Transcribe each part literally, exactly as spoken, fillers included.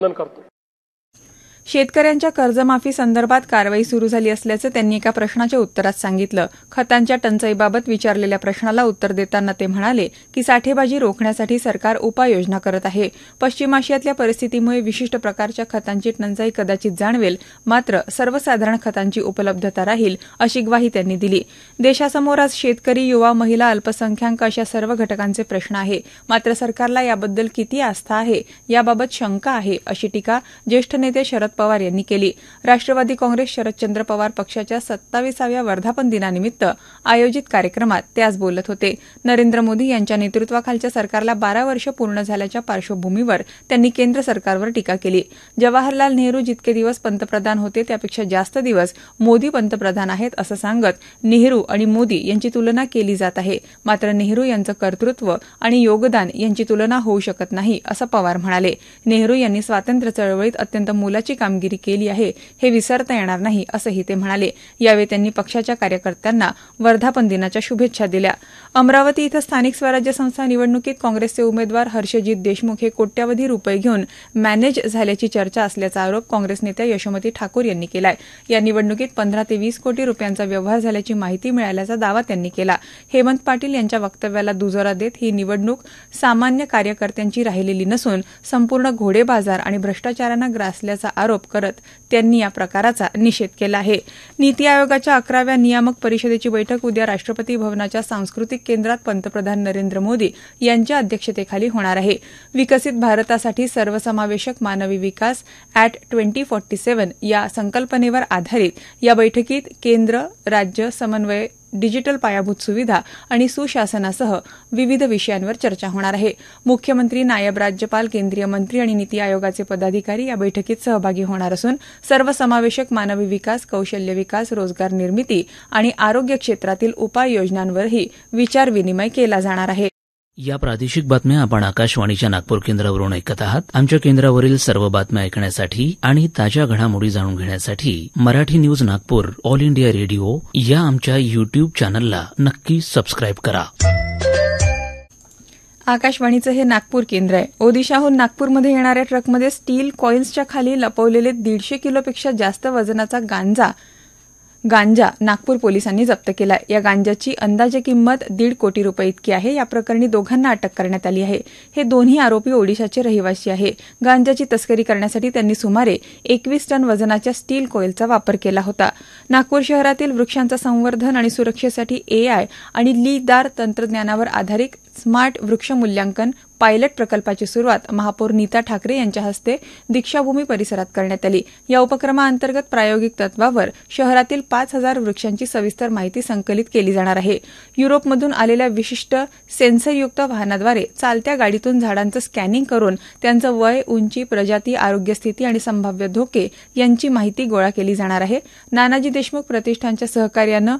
करतो. शेतकऱ्यांच्या कर्जमाफी संदर्भात कारवाई सुरू झाली असल्याचं त्यांनी एका प्रश्नाच्या उत्तरात सांगितलं. खतांच्या टंचाईबाबत विचारलेल्या प्रश्नाला उत्तर देताना ते म्हणाले की साठेबाजी रोखण्यासाठी सरकार उपाययोजना करत आहे. पश्चिम आशियातल्या परिस्थितीमुळे विशिष्ट प्रकारच्या खतांची टंचाई कदाचित जाणवेल, मात्र सर्वसाधारण खतांची उपलब्धता राहील, अशी ग्वाही त्यांनी दिली. देशासमोर आज शेतकरी, युवा, महिला, अल्पसंख्याक अशा सर्व घटकांचे प्रश्न आहे. मात्र सरकारला याबद्दल किती आस्था आहे याबाबत शंका आहे, अशी टीका ज्येष्ठ नेते शरद पवार यांनी केली. राष्ट्रवादी काँग्रेस शरदचंद्र पवार पक्षाच्या सत्ताविसाव्या वर्धापन दिनानिमित्त आयोजित कार्यक्रमात ते आज बोलत होते. नरेंद्र मोदी यांच्या नेतृत्वाखालच्या सरकारला बारा वर्ष पूर्ण झाल्याच्या पार्श्वभूमीवर त्यांनी केंद्र सरकारवर टीका केली. जवाहरलाल नेहरू जितके दिवस पंतप्रधान होते त्यापेक्षा जास्त दिवस मोदी पंतप्रधान आहेत असं सांगत नेहरू आणि मोदी यांची तुलना केली जात आहे. मात्र नेहरू यांचं कर्तृत्व आणि योगदान यांची तुलना होऊ शकत नाही, असं पवार म्हणाले. नेहरू यांनी स्वातंत्र्य चळवळीत अत्यंत मोलाची कामगिरी केली आहे, हे विसरता येणार नाही, असंही ते म्हणाले. यावेळी त्यांनी पक्षाच्या कार्यकर्त्यांना वर्धापन दिनाच्या शुभेच्छा दिल्या. अमरावती इथं स्थानिक स्वराज्य संस्था निवडणुकीत काँग्रेसचे उमेदवार हर्षजित देशमुख हे कोट्यवधी रुपये घेऊन मॅनेज झाल्याची चर्चा असल्याचा आरोप काँग्रेस नेत्या यशोमती ठाकूर यांनी केलाय. या निवडणुकीत पंधरा ते वीस कोटी रुपयांचा व्यवहार झाल्याची माहिती मिळाल्याचा दावा त्यांनी केला. हेमंत पाटील यांच्या वक्तव्याला दुजोरा देत ही निवडणूक सामान्य कार्यकर्त्यांची राहिलेली नसून संपूर्ण घोडेबाजार आणि भ्रष्टाचारानं ग्रासल्याचा आरोप करत त्यांनी या प्रकाराचा निषेध केला आहे. नीती आयोगाच्या अकराव्या नियामक परिषदेची बैठक उद्या राष्ट्रपती भवनाच्या सांस्कृतिक केंद्रात पंतप्रधान नरेंद्र मोदी यांच्या अध्यक्षतेखाली होणार आहे. विकसित भारतासाठी सर्वसमावेशक मानवी विकास ॲट ट्वेंटी फोर्टी सेव्हन या संकल्पनेवर आधारित या बैठकीत केंद्र राज्य समन्वय, डिजिटल पायाभूत सुविधा आणि सुशासनासह विविध विषयांवर चर्चा होणार आहे. मुख्यमंत्री, नायब राज्यपाल, केंद्रीय मंत्री आणि नीती आयोगाचे पदाधिकारी या बैठकीत सहभागी होणार असून सर्वसमावेशक मानवी विकास, कौशल्य विकास, रोजगार निर्मिती आणि आरोग्य क्षेत्रातील उपाययोजनांवरही विचारविनिमय केला जाणार आहे. या प्रादेशिक बातम्या आपण आकाशवाणीच्या नागपूर केंद्रावरून ऐकत आहात. आमच्या केंद्रावरील सर्व बातम्या ऐकण्यासाठी आणि ताज्या घडामोडी जाणून घेण्यासाठी Marathi news Nagpur all India radio या आमच्या युट्यूब चॅनलला नक्की सबस्क्राईब करा. आकाशवाणीचं हे नागपूर केंद्र आहे. ओदिशाहून नागपूरमध्ये येणाऱ्या ट्रकमध्ये स्टील कॉईल्सच्या खाली लपवलेले दीडशे किलोपेक्षा जास्त वजनाचा गांजा गांजा नागपूर पोलिसांनी जप्त केला. या गांजाची अंदाजे किंमत दीड कोटी रुपये इतकी आहे. या प्रकरणी दोघांना अटक करण्यात आली आहे. हे दोन्ही आरोपी ओडिशाचे रहिवासी आहे. गांजाची तस्करी करण्यासाठी त्यांनी सुमारे एकवीस टन वजनाच्या स्टील कॉईलचा वापर केला होता. नागपूर शहरातील वृक्षांचं संवर्धन आणि सुरक्षेसाठी एआय आणि लीदार तंत्रज्ञानावर आधारित स्मार्ट वृक्ष मूल्यांकन पायलट प्रकल्पाची सुरुवात महापौर नीता ठाकरे यांच्या हस्ते दीक्षाभूमी परिसरात करण्यात आली. या उपक्रमाअंतर्गत प्रायोगिक तत्वावर शहरातील पाच हजार वृक्षांची सविस्तर माहिती संकलित केली जाणार आहे. युरोपमधून आलेल्या विशिष्ट सेन्सरयुक्त वाहनाद्वारे चालत्या गाडीतून झाडांचं स्कॅनिंग करून त्यांचं वय, उंची, प्रजाती, आरोग्यस्थिती आणि संभाव्य धोके यांची माहिती गोळा केली जाणार आहे. नानाजी देशमुख प्रतिष्ठानच्या सहकार्यानं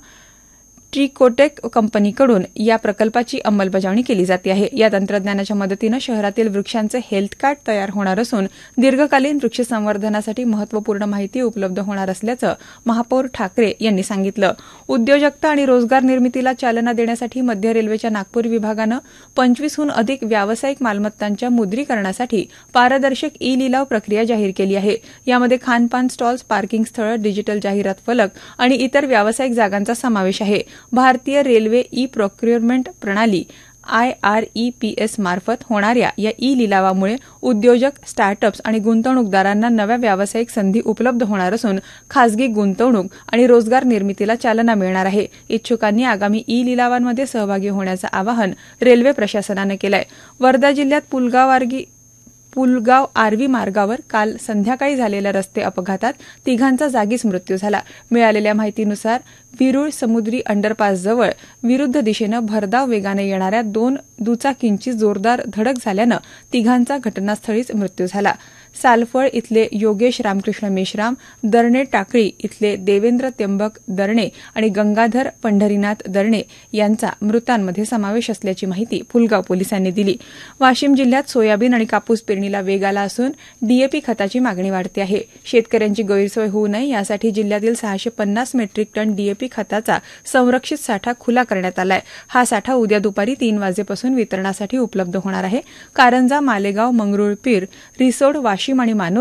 ट्रिकोटेक कंपनीकडून या प्रकल्पाची अंमलबजावणी केली जाते आहे. या तंत्रज्ञानाच्या मदतीनं शहरातील वृक्षांचे हेल्थ कार्ड तयार होणार असून दीर्घकालीन वृक्ष संवर्धनासाठी महत्वपूर्ण माहिती उपलब्ध होणार असल्याचं महापौर ठाकरे यांनी सांगितलं. उद्योजकता आणि रोजगार निर्मितीला चालना देण्यासाठी मध्य रेल्वेच्या नागपूर विभागानं पंचवीसहून अधिक व्यावसायिक मालमत्तांच्या मुद्रीकरणासाठी पारदर्शक ई लिलाव प्रक्रिया जाहीर केली आहे. यामध्ये खानपान स्टॉल्स, पार्किंग स्थळं, डिजिटल जाहिरात फलक आणि इतर व्यावसायिक जागांचा समावेश आहे. भारतीय रेल्वे ई प्रोक्युरमेंट प्रणाली I R E P S मार्फत होणाऱ्या या ई लिलावामुळे उद्योजक, स्टार्टअप्स आणि गुंतवणूकदारांना नव्या व्यावसायिक संधी उपलब्ध होणार असून खासगी गुंतवणूक आणि रोजगार निर्मितीला चालना मिळणार आहे. इच्छुकांनी आगामी ई लिलावांमध्ये सहभागी होण्याचं आवाहन रेल्वे प्रशासनानं केलं आहे. वर्धा जिल्ह्यात पुलगाव आर्गी पुलगाव आर्वी मार्गावर काल संध्याकाळी झालेल्या रस्ते अपघातात तिघांचा जागीच मृत्यू झाला. मिळालेल्या माहितीनुसार विरुळ समुद्री अंडरपासजवळ विरुद्ध दिशेनं भरधाव वेगाने येणाऱ्या दोन दुचाकींची जोरदार धडक झाल्यानं तिघांचा घटनास्थळीच मृत्यू झाला. सालफळ इथले योगेश रामकृष्ण मेश्राम, दर्णे टाकळी इथले देवेंद्र त्र्यंबक दर्णे आणि गंगाधर पंढरीनाथ दर्णे यांचा मृतांमध्ये समावेश असल्याची माहिती पुलगाव पोलिसांनी दिली. वाशिम जिल्ह्यात सोयाबीन आणि कापूस पेरणीला वेग आला असून डीएपी खताची मागणी वाढते आहे. शेतकऱ्यांची गैरसोय होऊ नये यासाठी जिल्ह्यातील सहाशे पन्नास मेट्रिक टन डीएपी खताचा संरक्षित साठा खुला करण्यात आला आहे. हा साठा उद्या दुपारी तीन वाजेपासून वितरणासाठी उपलब्ध होणार आहे. कारंजा, मालेगाव, मंगरुळपीर, रिसोड, वाशिम वाशिम आणि मानोरा